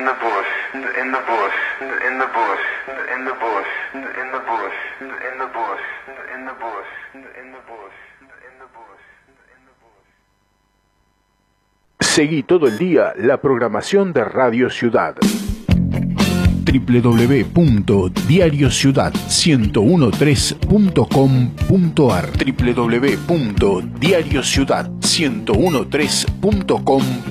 the bush, in the bush, in the bush, in the bush, in the bush, in the bush, in the bush, in the bush, in the bush. Seguí todo el día la programación de Radio Ciudad. www.diariociudad1013.com.ar www.diariociudad1013.com